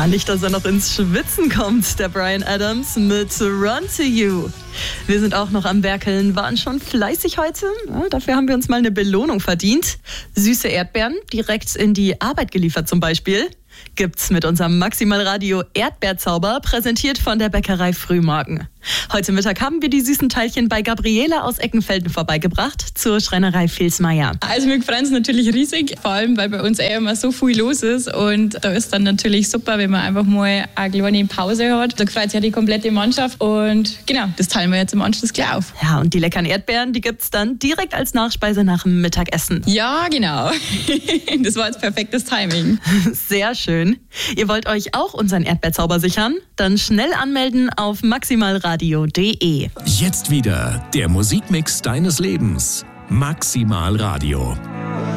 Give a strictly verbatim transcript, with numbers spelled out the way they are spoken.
Ah, nicht, dass er noch ins Schwitzen kommt, der Bryan Adams mit Run to You. Wir sind auch noch am Werkeln, waren schon fleißig heute. Ja, dafür haben wir uns mal eine Belohnung verdient. Süße Erdbeeren, direkt in die Arbeit geliefert zum Beispiel. Gibt's mit unserem Maximalradio Erdbeerzauber, präsentiert von der Bäckerei Frühmorgen. Heute Mittag haben wir die süßen Teilchen bei Gabriela aus Eckenfelden vorbeigebracht zur Schreinerei Vilsmeier. Also wir freuen uns natürlich riesig, vor allem weil bei uns eh immer so viel los ist und da ist dann natürlich super, wenn man einfach mal eine kleine Pause hat. Da freut sich ja die komplette Mannschaft und genau, das teilen wir jetzt im Anschluss gleich auf. Ja, und die leckeren Erdbeeren, die gibt's dann direkt als Nachspeise nach dem Mittagessen. Ja, genau. Das war jetzt perfektes Timing. Sehr schön. Ihr wollt euch auch unseren Erdbeerzauber sichern? Dann schnell anmelden auf maximalradio punkt de. Jetzt wieder der Musikmix deines Lebens. Maximal Radio.